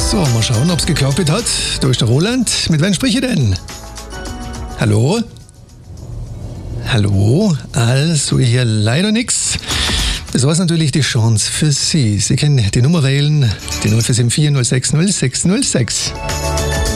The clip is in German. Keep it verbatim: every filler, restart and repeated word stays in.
So, mal schauen, ob es geklappt hat. Da ist der Roland. Mit wem spreche ich denn? Hallo? Hallo? Also hier leider nichts. Das war natürlich die Chance für Sie. Sie können die Nummer wählen, die null vier sieben vier null sechs null sechs null sechs.